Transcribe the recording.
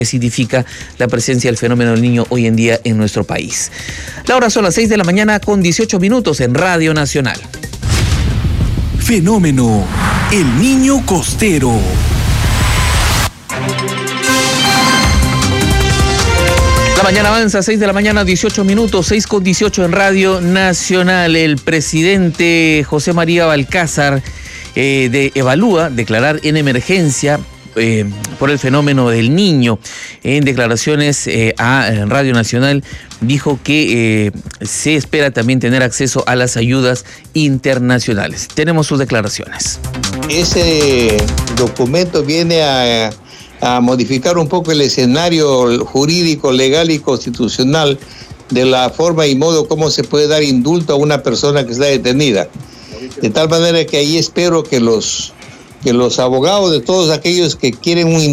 que significa la presencia del fenómeno del niño hoy en día en nuestro país. La hora son las 6 de la mañana con 18 minutos en Radio Nacional. Fenómeno El Niño Costero. La mañana avanza, 6 de la mañana, 18 minutos, 6 con 18 en Radio Nacional. El presidente José María Balcázar evalúa declarar en emergencia por el fenómeno del niño. En declaraciones a Radio Nacional dijo que se espera también tener acceso a las ayudas internacionales. Tenemos sus declaraciones. Ese documento viene a modificar un poco el escenario jurídico, legal y constitucional de la forma y modo como se puede dar indulto a una persona que está detenida. De tal manera que ahí espero que los abogados de todos aquellos que quieren un